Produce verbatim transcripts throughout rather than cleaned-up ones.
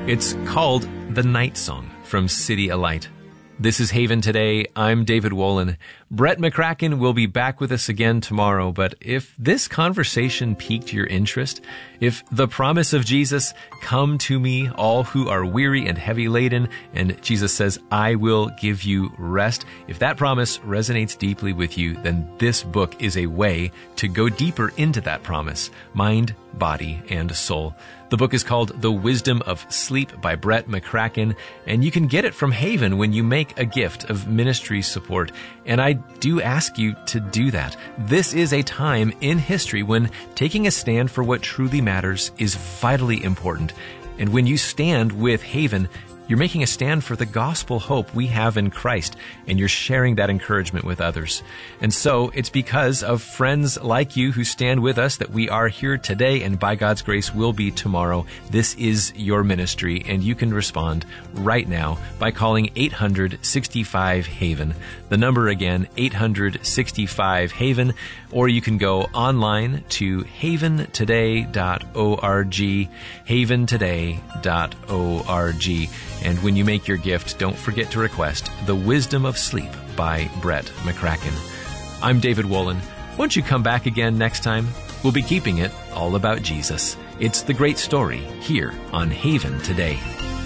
It's called The Night Song from CityAlight. This is Haven Today. I'm David Wolin. Brett McCracken will be back with us again tomorrow, but if this conversation piqued your interest, if the promise of Jesus, come to me, all who are weary and heavy laden, and Jesus says, I will give you rest, if that promise resonates deeply with you, then this book is a way to go deeper into that promise, mind, body, and soul. The book is called The Wisdom of Sleep by Brett McCracken, and you can get it from Haven when you make a gift of ministry support. And I do ask you to do that. This is a time in history when taking a stand for what truly matters is vitally important. And when you stand with Haven, you're making a stand for the gospel hope we have in Christ, and you're sharing that encouragement with others. And so it's because of friends like you who stand with us that we are here today, and by God's grace will be tomorrow. This is your ministry, and you can respond right now by calling eight hundred sixty-five Haven. The number again, eight hundred sixty-five Haven, or you can go online to haven today dot org, haven today dot org. And when you make your gift, don't forget to request The Wisdom of Sleep by Brett McCracken. I'm David Wolin. Won't you come back again next time? We'll be keeping it all about Jesus. It's the great story here on Haven Today.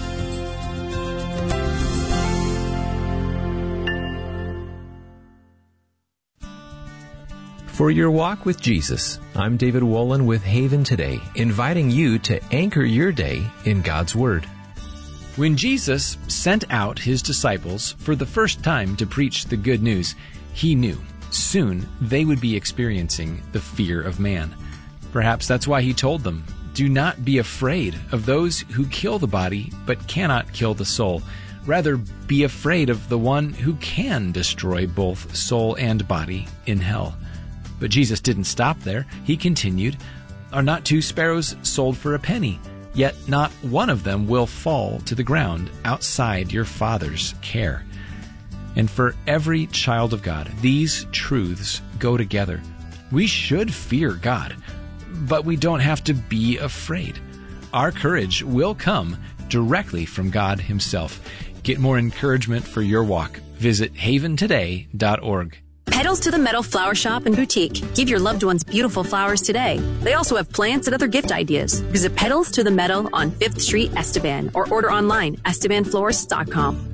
For your walk with Jesus, I'm David Wolin with Haven Today, inviting you to anchor your day in God's Word. When Jesus sent out his disciples for the first time to preach the good news, he knew soon they would be experiencing the fear of man. Perhaps that's why he told them, do not be afraid of those who kill the body but cannot kill the soul. Rather, be afraid of the one who can destroy both soul and body in hell. But Jesus didn't stop there. He continued, are not two sparrows sold for a penny? Yet not one of them will fall to the ground outside your Father's care. And for every child of God, these truths go together. We should fear God, but we don't have to be afraid. Our courage will come directly from God Himself. Get more encouragement for your walk. Visit haven today dot org. Petals to the Meadow Flower Shop and Boutique. Give your loved ones beautiful flowers today. They also have plants and other gift ideas. Visit Petals to the Meadow on fifth Street, Esteban, or order online, esteban florist dot com.